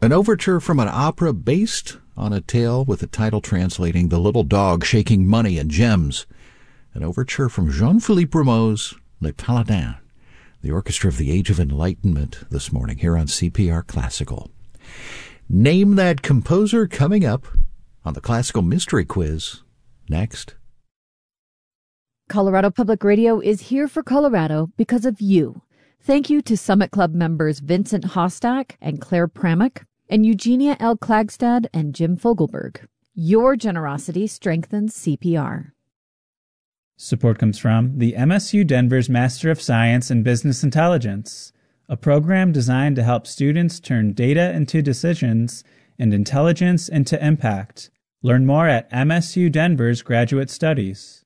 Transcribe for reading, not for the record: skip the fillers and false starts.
An overture from an opera based on a tale with the title translating The Little Dog Shaking Money and Gems. An overture from Jean-Philippe Rameau's Les Paladins, the Orchestra of the Age of Enlightenment, this morning here on CPR Classical. Name that composer coming up on the Classical Mystery Quiz next. Colorado Public Radio is here for Colorado because of you. Thank you to Summit Club members Vincent Hostak and Claire Pramick, and Eugenia L. Klagstad and Jim Fogelberg. Your generosity strengthens CPR. Support comes from the MSU Denver's Master of Science in Business Intelligence, a program designed to help students turn data into decisions and intelligence into impact. Learn more at MSU Denver's Graduate Studies.